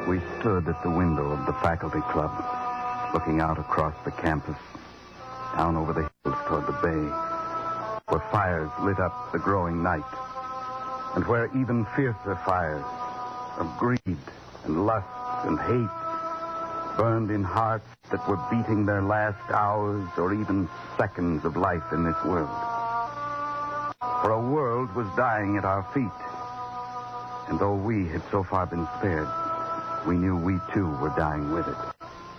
We stood at the window of the faculty club, looking out across the campus, down over the hills toward the bay, where fires lit up the growing night, and where even fiercer fires of greed and lust and hate burned in hearts that were beating their last hours or even seconds of life in this world. For a world was dying at our feet, and though we had so far been spared, we knew we too were dying with it.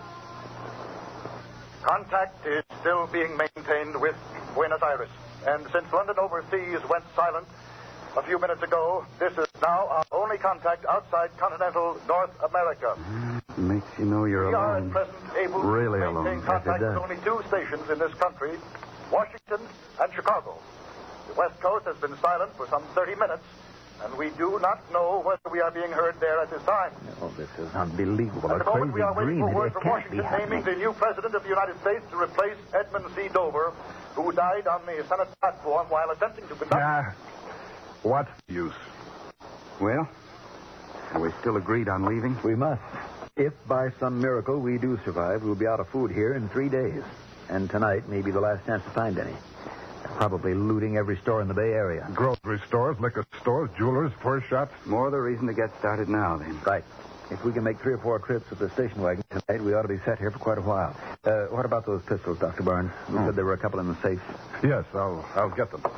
Contact is still being maintained with Buenos Aires, and since London Overseas went silent a few minutes ago, this is now our only contact outside continental North America. Makes you know you're We are alone. at present able Really to maintain alone. contact Yes, it with only two stations in this country, Washington and Chicago. The West Coast has been silent for some 30 minutes, and we do not know whether we are being heard there at this time. Oh, this is unbelievable. At A the moment, we crazy are waiting dream. for word It from can't be Washington naming the new president of the United States to replace Edmund C. Dover, who died on the Senate platform while attempting to conduct... What's the use? Well, are we still agreed on leaving? We must. If by some miracle we do survive, we'll be out of food here in 3 days. And tonight may be the last chance to find any. They're probably looting every store in the Bay Area. Grocery stores, liquor stores, jewelers, fur shops. More the reason to get started now, then. Right. If we can make 3 or 4 trips with the station wagon tonight, we ought to be set here for quite a while. What about those pistols, Dr. Barnes? You said there were a couple in the safe. Yes, I'll get them.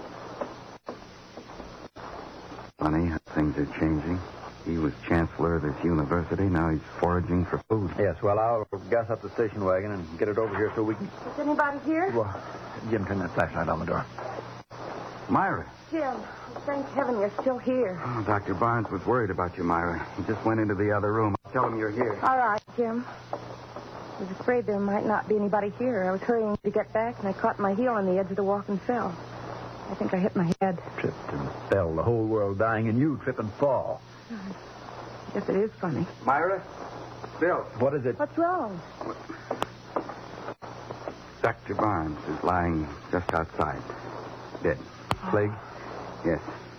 Funny how things are changing. He was chancellor of this university. Now he's foraging for food. Yes, well, I'll gas up the station wagon and get it over here so we can... Is anybody here? Well, Jim, turn that flashlight on the door. Myra. Jim, thank heaven you're still here. Oh, Dr. Barnes was worried about you, Myra. He just went into the other room. Tell him you're here. All right, Jim. I was afraid there might not be anybody here. I was hurrying to get back, and I caught my heel on the edge of the walk and fell. I think I hit my head. Tripped and fell, the whole world dying, and you trip and fall. I guess it is funny. Myra? Bill. What is it? What's wrong? Dr. Barnes is lying just outside. Dead. Plague? Yes.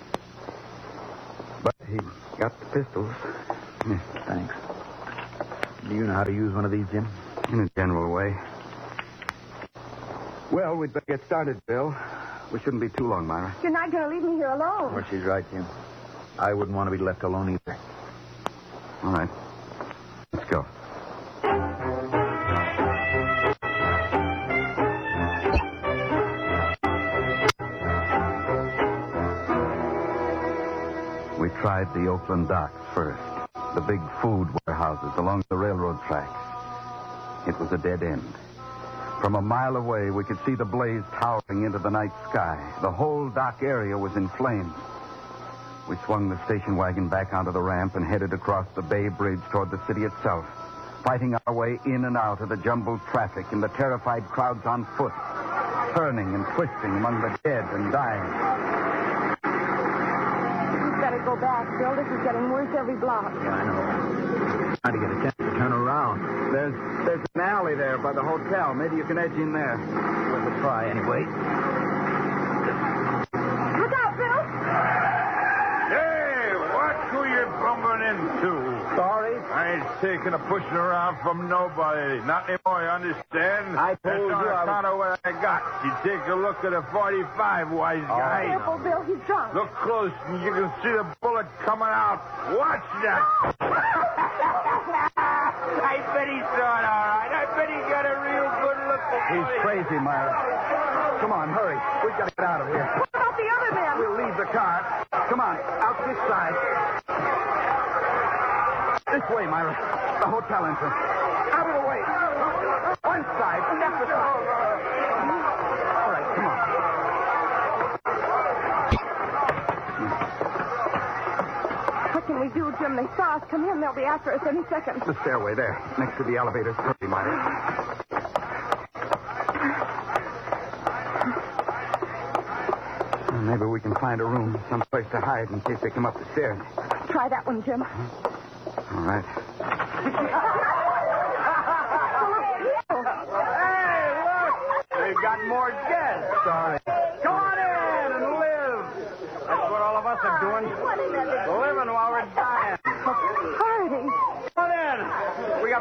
But he got the pistols. Yes. Thanks. Do you know how to use one of these, Jim? In a general way. Well, we'd better get started, Bill. We shouldn't be too long, Myra. You're not going to leave me here alone. Well, she's right, Jim. I wouldn't want to be left alone either. All right. Let's go. We tried the Oakland docks first. The big food warehouses along the railroad tracks. It was a dead end. From a mile away, we could see the blaze towering into the night sky. The whole dock area was in flames. We swung the station wagon back onto the ramp and headed across the Bay Bridge toward the city itself, fighting our way in and out of the jumbled traffic and the terrified crowds on foot, turning and twisting among the dead and dying. You'd better go back, Bill. This is getting worse every block. Yeah, I know. Trying to get a chance to turn around. There's an alley there by the hotel. Maybe you can edge in there. We'll try anyway. Look out, Bill! Hey, watch who you're bumping into. Sorry. I ain't taking a pushing around from nobody. Not anymore, you understand? I told That's you on I account of what I got. You take a look at a 45, wise guy. Careful, Bill. He's drunk. Look close, and you can see the bullet coming out. Watch that. I bet he saw it all right. I bet he got a real good look at He's crazy, Myra. Come on, hurry. We've got to get out of here. What about the other men? We'll leave the car. Come on, out this side. This way, Myra. The hotel entrance. Out of the way. One side, left the side. All right, come on. What can we do, Jim? They saw us come in. They'll be after us any second. The stairway there, next to the elevators. Hurry, Myra. Maybe we can find a room, someplace to hide in case they come up the stairs. Try that one, Jim. All right. Hey, look! They've got more dead. Sorry. Come on in and live. That's what all of us are doing. Living while we're dying. A party.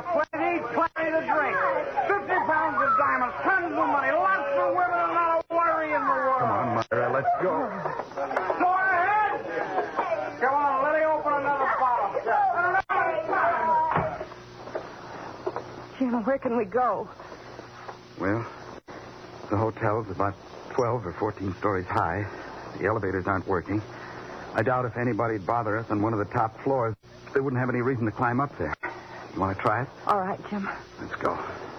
plenty to drink. 50 pounds of diamonds, tons of money, lots of women, and not a worry in the world. Come on, Myra, let's go. Go ahead. Come on, let me open another bottle. Jim, where can we go? Well, the hotel's about 12 or 14 stories high. The elevators aren't working. I doubt if anybody'd bother us on one of the top floors. They wouldn't have any reason to climb up there. You want to try it? All right, Jim. Let's go.